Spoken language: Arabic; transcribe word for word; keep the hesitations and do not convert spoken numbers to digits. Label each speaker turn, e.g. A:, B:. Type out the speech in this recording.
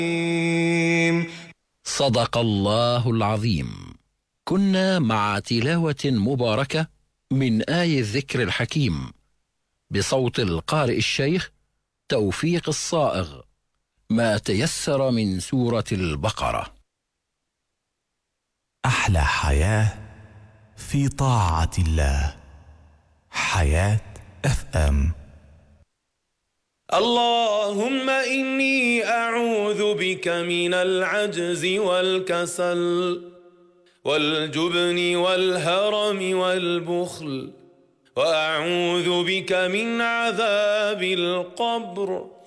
A: صدق الله العظيم. كنا مع تلاوة مباركة من آي الذكر الحكيم بصوت القارئ الشيخ توفيق الصائغ، ما تيسر من سورة البقرة.
B: أحلى حياة في طاعة الله. حياة اف ام.
C: اللهم إني أعوذ بك من العجز والكسل والجبن والهرم والبخل، وأعوذ بك من عذاب القبر